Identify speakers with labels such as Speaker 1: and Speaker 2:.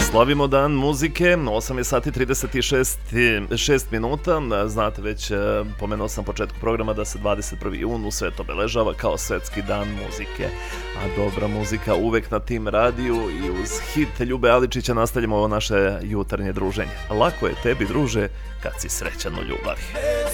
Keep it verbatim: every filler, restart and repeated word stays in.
Speaker 1: Slavimo dan muzike, osam je sati trideset šest minuta, znate već, pomenuo sam početku programa da se dvadeset prvi jun u svet obeležava kao svetski dan muzike, a dobra muzika uvek na Tim radiju i uz hit Ljube Aličića nastavljamo ovo naše jutarnje druženje. Lako je tebi, druže, kad si srećan u ljubavi.